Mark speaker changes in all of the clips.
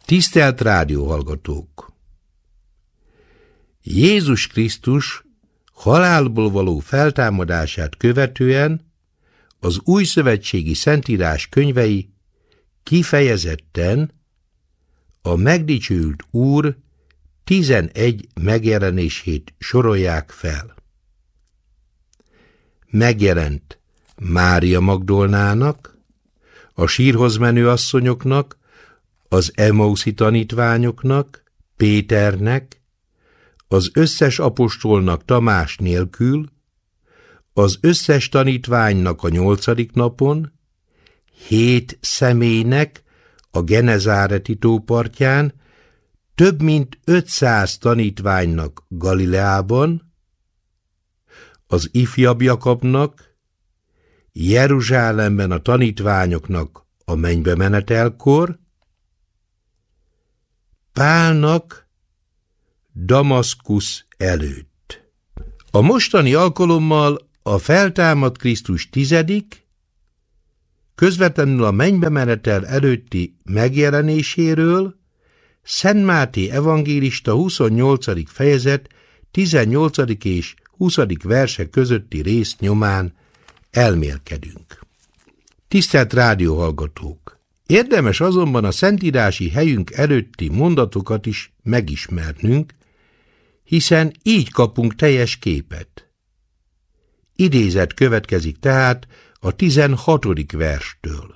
Speaker 1: Tisztelt rádióhallgatók! Jézus Krisztus halálból való feltámadását követően az újszövetségi szentírás könyvei kifejezetten a megdicsőült Úr 11 megjelenését sorolják fel. Megjelent Mária Magdolnának, a sírhoz menő asszonyoknak, az Emauszi tanítványoknak, Péternek, az összes apostolnak Tamás nélkül, az összes tanítványnak a 8. napon, 7 személynek a Genezáreti tó partján, több mint 500 tanítványnak Galileában, az ifjabb Jakabnak, Jeruzsálemben a tanítványoknak a mennybe menetelkor, Pálnak Damaszkusz előtt. A mostani alkalommal a feltámadt Krisztus 10., közvetlenül a mennybe menetel előtti megjelenéséről Szent Máté evangélista 28. fejezet 18. és 20. versek közötti rész nyomán elmélkedünk. Tisztelt rádióhallgatók! Érdemes azonban a szentírási helyünk előtti mondatokat is megismernünk, hiszen így kapunk teljes képet. Idézet következik tehát a 16. verstől.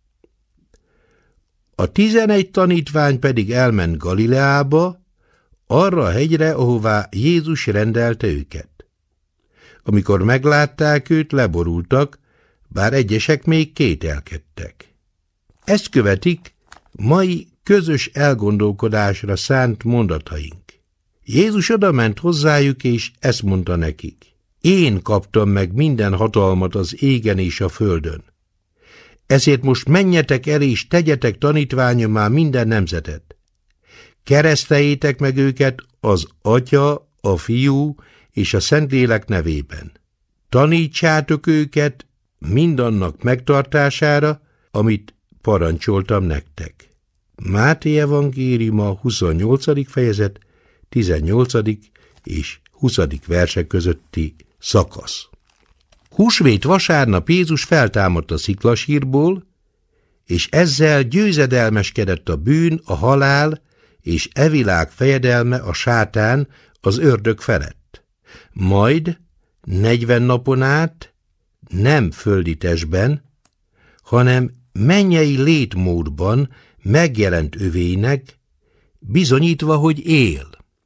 Speaker 1: A 11 tanítvány pedig elment Galileába, arra a hegyre, ahová Jézus rendelte őket. Amikor meglátták őt, leborultak, bár egyesek még kételkedtek. Ezt követik mai közös elgondolkodásra szánt mondataink. Jézus odament hozzájuk, és ezt mondta nekik: én kaptam meg minden hatalmat az égen és a földön. Ezért most menjetek el, és tegyetek tanítványommá minden nemzetet. Kereszteljétek meg őket az Atya, a Fiú és a Szentlélek nevében. Tanítsátok őket mindannak megtartására, amit parancsoltam nektek. Máté evangéliuma 28. fejezet 18. és 20. versek közötti szakasz. Húsvét vasárnap Jézus feltámadt a sziklasírból, és ezzel győzedelmeskedett a bűn, a halál és e világ fejedelme, a sátán, az ördög felett. Majd 40 napon át nem földi testben, hanem mennyei létmódban megjelent övéinek, bizonyítva, hogy él.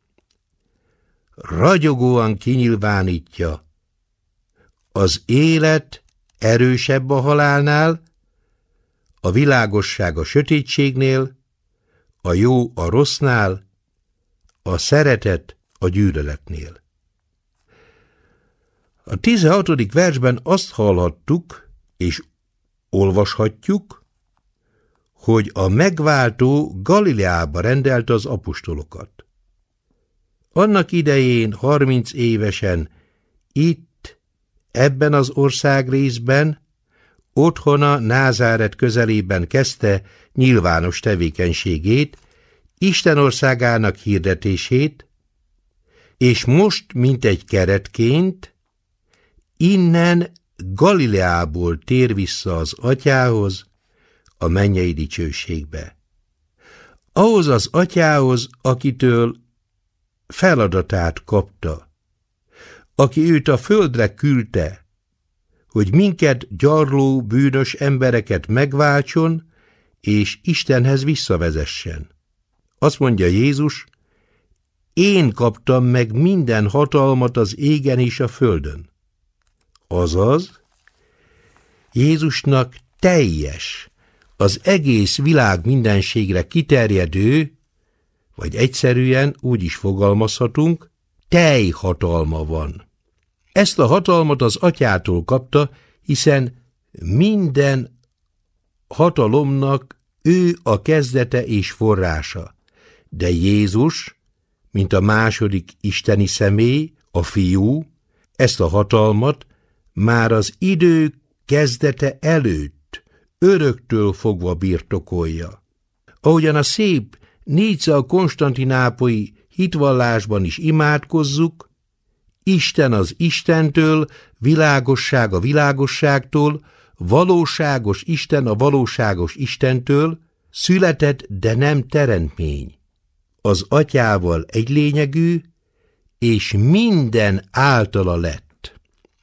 Speaker 1: Ragyogóan kinyilvánítja: az élet erősebb a halálnál, a világosság a sötétségnél, a jó a rossznál, a szeretet a gyűlöletnél. A 16. versben azt hallhattuk, és olvashatjuk, hogy a megváltó Galileába rendelte az apostolokat. Annak idején 30 évesen itt, ebben az országrészben, otthona Názáret közelében kezdte nyilvános tevékenységét, Isten országának hirdetését, és most, mint egy keretként, innen Galileából tér vissza az Atyához, a mennyei dicsőségbe. Ahhoz az Atyához, akitől feladatát kapta, aki őt a földre küldte, hogy minket, gyarló, bűnös embereket megváltson, és Istenhez visszavezessen. Azt mondja Jézus: én kaptam meg minden hatalmat az égen és a földön. Azaz, Jézusnak teljes, az egész világ mindenségre kiterjedő, vagy egyszerűen úgy is fogalmazhatunk, teljhatalma van. Ezt a hatalmat az Atyától kapta, hiszen minden hatalomnak ő a kezdete és forrása. De Jézus, mint a második isteni személy, a Fiú, ezt a hatalmat már az idő kezdete előtt öröktől fogva birtokolja. Ahogyan a szép Níce a konstantinápolyi hitvallásban is imádkozzuk, Isten az Istentől, világosság a világosságtól, valóságos Isten a valóságos Istentől, született, de nem teremtmény. Az Atyával egy lényegű, és minden általa lett.